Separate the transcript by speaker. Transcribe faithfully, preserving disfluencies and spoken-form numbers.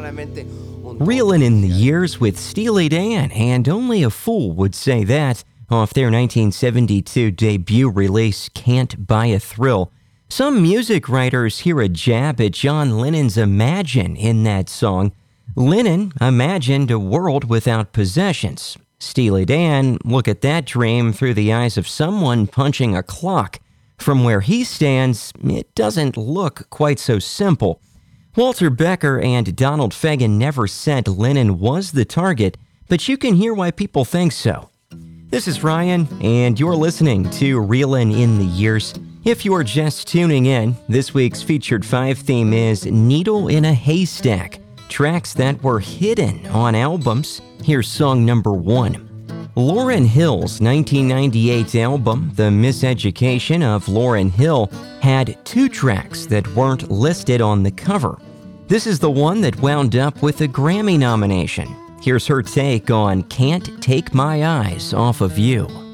Speaker 1: Reelin' in the Years with Steely Dan, and only a fool would say that, off their nineteen seventy-two debut release, Can't Buy a Thrill. Some music writers hear a jab at John Lennon's Imagine in that song. Lennon imagined a world without possessions. Steely Dan look at that dream through the eyes of someone punching a clock. From where he stands, it doesn't look quite so simple. Walter Becker and Donald Fagen never said Lennon was the target, but you can hear why people think so. This is Ryan, and you're listening to Reelin' in the Years. If you're just tuning in, this week's featured five theme is Needle in a Haystack, tracks that were hidden on albums. Here's song number one. Lauryn Hill's nineteen ninety-eight album, The Miseducation of Lauryn Hill, had two tracks that weren't listed on the cover. This is the one that wound up with a Grammy nomination. Here's her take on Can't Take My Eyes Off of You.